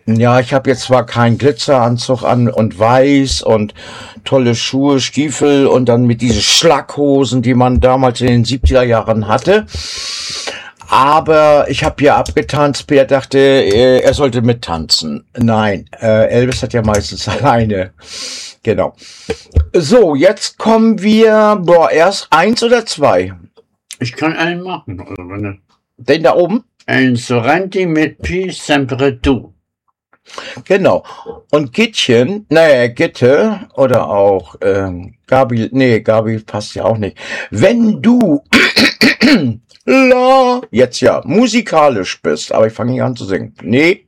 Ja, ich habe jetzt zwar keinen Glitzeranzug an und weiß und tolle Schuhe, Stiefel und dann mit diesen Schlackhosen, die man damals in den 70er Jahren hatte. Aber ich habe hier abgetanzt. Peter dachte, er sollte mittanzen. Nein, Elvis hat ja meistens alleine. Genau. So, jetzt kommen wir, erst eins oder zwei? Ich kann einen machen. Also wenn Den da oben? ein Sorrenti mit Pi sempre tu. Genau. Und Gittchen, Gitte oder auch Gabi passt ja auch nicht. Wenn du jetzt ja musikalisch bist, aber ich fange nicht an zu singen. Nee,